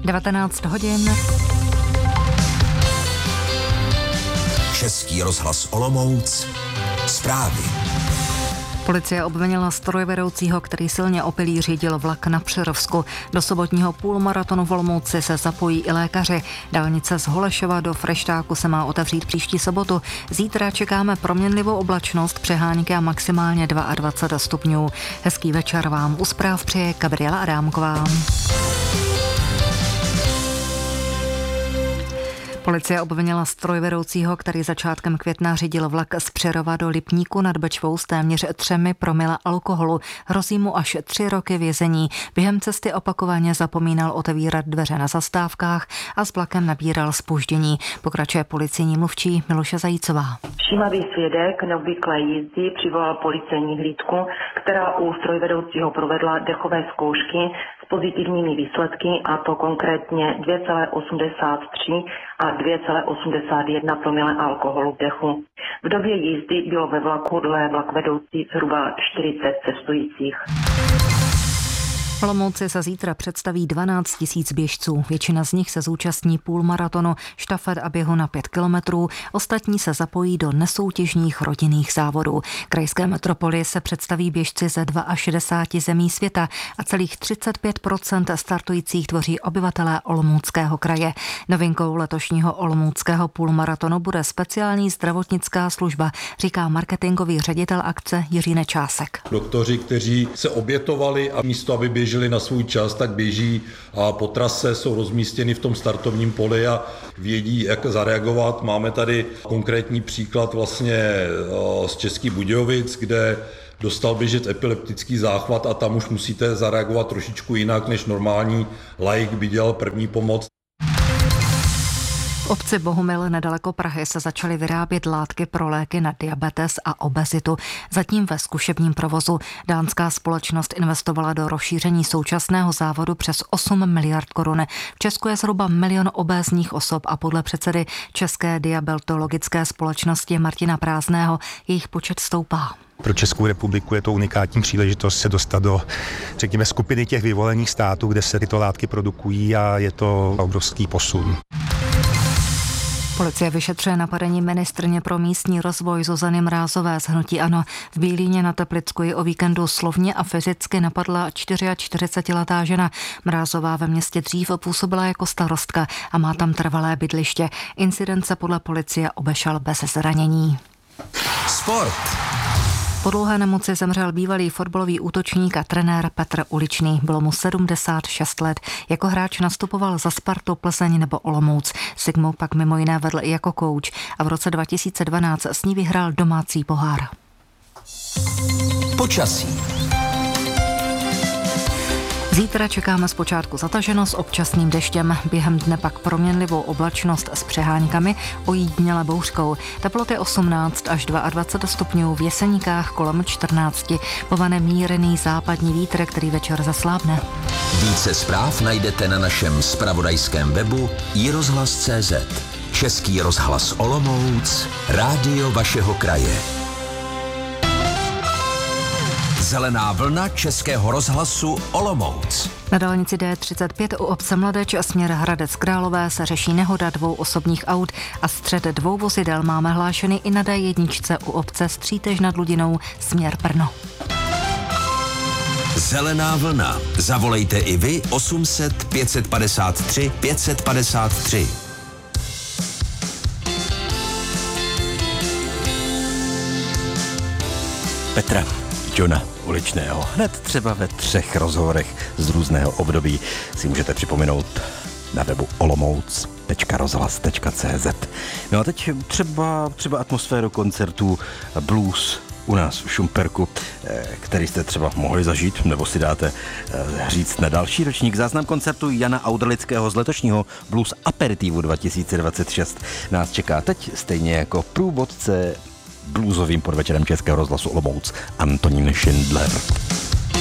19 hodin. Český rozhlas Olomouc. Zprávy. Policie obvinila strojvedoucího, který silně opilý řídil vlak na Přerovsku. Do sobotního půlmaratonu v Olomouci se zapojí i lékaři. Dálnice z Holešova do Freštáku se má otevřít příští sobotu. Zítra čekáme proměnlivou oblačnost, přehánky a maximálně 22 stupňů. Hezký večer vám u zpráv přeje Gabriela Adámková. Policie obvinila strojvedoucího, který začátkem května řídil vlak z Přerova do Lipníku nad Bečvou s téměř 3 promile alkoholu. Hrozí mu až 3 roky vězení. Během cesty opakovaně zapomínal otevírat dveře na zastávkách a s vlakem nabíral zpoždění. Pokračuje policijní mluvčí Miluše Zajícová. Všímavý svědek neobvyklé jízdy přivolal policejní hlídku, která u strojvedoucího provedla dechové zkoušky s pozitivními výsledky, a to konkrétně 2,83 a 2,81 promile alkoholu v dechu. V době jízdy bylo ve vlaku dle vlakvedoucí zhruba 40 cestujících. V Olomouci se zítra představí 12 000 běžců. Většina z nich se zúčastní půlmaratonu, štafet a běhu na 5 kilometrů. Ostatní se zapojí do nesoutěžních rodinných závodů. Krajské metropoli se představí běžci ze 62 zemí světa a celých 35% startujících tvoří obyvatelé Olomouckého kraje. Novinkou letošního olomouckého půlmaratonu bude speciální zdravotnická služba, říká marketingový ředitel akce Jiří Nečásek. Doktoři, kteří se obětovali a místo, aby běželi na svůj čas, tak běží a po trase jsou rozmístěny v tom startovním poli a vědí, jak zareagovat. Máme tady konkrétní příklad vlastně z Českých Budějovic, kde dostal běžec epileptický záchvat a tam už musíte zareagovat trošičku jinak, než normální laik by dělal první pomoc. V obci Bohumil nedaleko Prahy se začaly vyrábět látky pro léky na diabetes a obezitu. Zatím ve zkušebním provozu. Dánská společnost investovala do rozšíření současného závodu přes 8 miliard korun. V Česku je zhruba 1 milion obézních osob a podle předsedy České diabetologické společnosti Martina Prázdného jejich počet stoupá. Pro Českou republiku je to unikátní příležitost se dostat do, řekněme, skupiny těch vyvolených států, kde se tyto látky produkují, a je to obrovský posun. Policie vyšetřuje napadení ministryně pro místní rozvoj Zuzany Mrázové z hnutí ANO. V Bílíně na Teplicku ji o víkendu slovně a fyzicky napadla 44letá žena. Mrázová ve městě dřív působila jako starostka a má tam trvalé bydliště. Incident se podle policie obešel bez zranění. Sport. Po dlouhé nemoci zemřel bývalý fotbalový útočník a trenér Petr Uličný. Bylo mu 76 let. Jako hráč nastupoval za Spartu, Plzeň nebo Olomouc. Sigmu pak mimo jiné vedl i jako kouč a v roce 2012 s ní vyhrál domácí pohár. Počasí. Zítra čekáme zpočátku zataženo s občasným deštěm, během dne pak proměnlivou oblačnost s přeháňkami, ojediněle bouřkou. Teploty 18 až 22 stupňů, v Jeseníkách kolem 14. Povane mírný západní vítr, který večer zaslábne. Více zpráv najdete na našem zpravodajském webu iRozhlas.cz. Český rozhlas Olomouc, rádio vašeho kraje. Zelená vlna Českého rozhlasu Olomouc. Na dálnici D35 u obce Mladeč a směr Hradec Králové se řeší nehoda 2 osobních aut a střet 2 vozidel máme hlášený i na D1 u obce Střítež nad Ludinou směr Brno. Zelená vlna. Zavolejte i vy 800 553 553. Petra Johna Uličného. Hned třeba ve 3 rozhovorech z různého období si můžete připomenout na webu olomouc.rozhlas.cz. No a teď třeba atmosféru koncertů Blues u nás v Šumperku, který jste třeba mohli zažít, nebo si dáte říct na další ročník. Záznam koncertu Jana Auderlického z letošního Blues Aperitivu 2026 nás čeká teď, stejně jako průvodce bluesovým podvečerem Českého rozhlasu Olomouc Antonín Schindler.